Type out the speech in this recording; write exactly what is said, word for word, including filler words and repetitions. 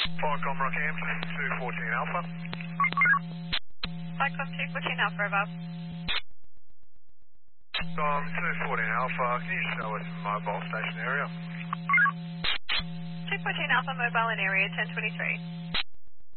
Falcom Rockhampton, two fourteen Alpha. Cyclone two fourteen Alpha above. Um, two fourteen Alpha, can you show us mobile station area? two fourteen Alpha mobile in area ten twenty-three.